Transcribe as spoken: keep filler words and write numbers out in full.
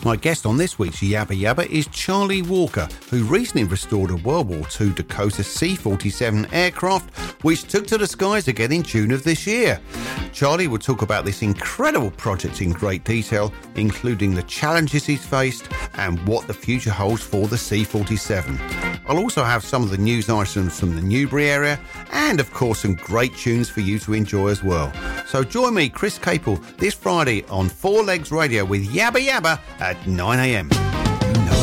My guest on this week's Yabba Yabba is Charlie Walker, who recently restored a World War Two Dakota C forty-seven aircraft, which took to the skies again in June of this year. Charlie will talk about this incredible project in great detail, including the challenges he's faced and what the future holds for the C forty-seven. I'll also have some of the news items from the Newbury area and, of course, some great tunes for you to enjoy as well. So join me, Chris Capel, this Friday on Four Legs Radio with Yabba Yabba at nine a.m.